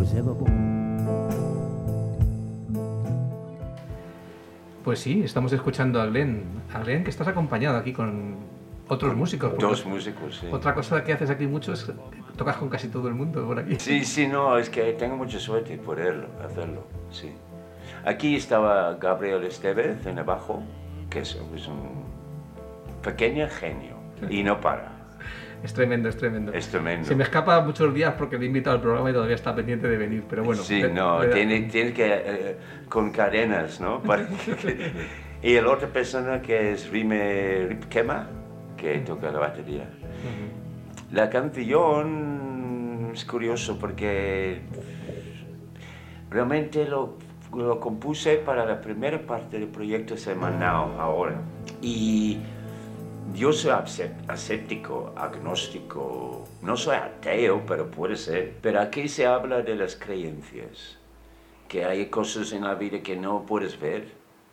is ever born. Pues sí, estamos escuchando a Glenn. A Glenn, que estás acompañado aquí con otros músicos. Dos músicos, sí. Otra cosa que haces aquí mucho es que tocas con casi todo el mundo por aquí. Sí, no, es que tengo mucha suerte poder hacerlo, sí. Aquí estaba Gabriel Estevez en el bajo, que es un pequeño genio y no para. Es tremendo, es tremendo. Es tremendo. Se me escapa muchos días porque le he invitado al programa y todavía está pendiente de venir, pero bueno. Sí, tiene que con cadenas, ¿no? Y la otra persona que es Rime Ripkema, que toca la batería. La canción es curioso porque realmente lo compuse para la primera parte del proyecto semanal ahora. Y yo soy ascéptico, agnóstico, no soy ateo, pero puede ser. Pero aquí se habla de las creencias, que hay cosas en la vida que no puedes ver.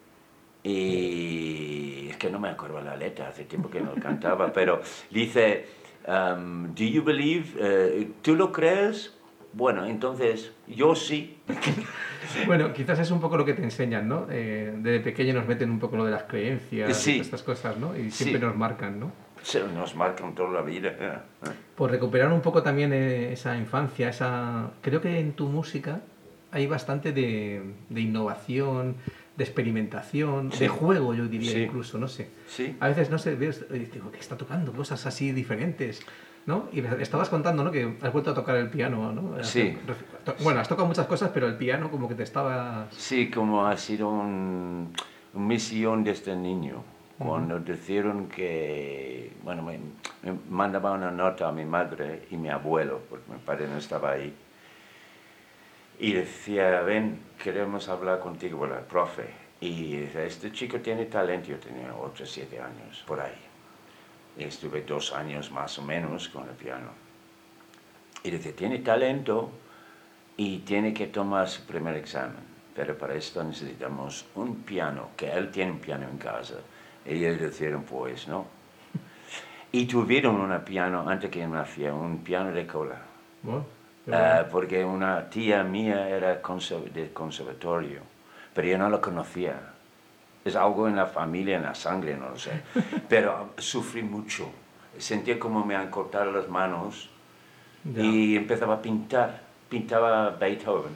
Y es que no me acuerdo la letra, hace tiempo que no cantaba, pero dice, do you believe? ¿Tú lo crees? Bueno, entonces yo sí. Bueno, quizás es un poco lo que te enseñan, ¿no? Desde pequeño nos meten un poco lo de las creencias, sí. estas cosas, ¿no? Y siempre nos marcan, ¿no? Sí, nos marcan toda la vida. Por recuperar un poco también esa infancia, creo que en tu música hay bastante de innovación, de experimentación, de juego, yo diría incluso, no sé. Sí. A veces, no sé, digo que está tocando cosas así diferentes, ¿no? Y me estabas contando, ¿no? Que has vuelto a tocar el piano, ¿no? Sí. Bueno, has tocado muchas cosas, pero el piano como que te estaba... Sí, como ha sido una misión desde niño. Cuando dijeron que... Bueno, me mandaba una nota a mi madre y mi abuelo, porque mi padre no estaba ahí. Y decía, ven, queremos hablar contigo, bueno, el profe. Y dice, este chico tiene talento. Yo tenía 8 o 7 años, por ahí. Y estuve 2 años más o menos con el piano. Y dice, tiene talento y tiene que tomar su primer examen. Pero para esto necesitamos un piano, que él tiene un piano en casa. Y ellos dijeron, pues, no. Y tuvieron un piano, antes que naciera, un piano de cola. Bueno. Porque una tía mía era del conservatorio, pero yo no lo conocía. Es algo en la familia, en la sangre, no lo sé. Pero sufrí mucho. Sentía como me han cortado las manos y empezaba a pintar. Pintaba Beethoven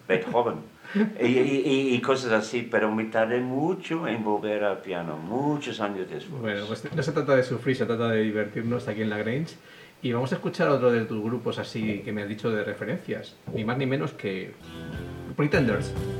y cosas así, pero me tardé mucho en volver al piano, muchos años después. Bueno, pues no se trata de sufrir, se trata de divertirnos aquí en La Grange. Y vamos a escuchar otro de tus grupos así que me has dicho de referencias, ni más ni menos que Pretenders.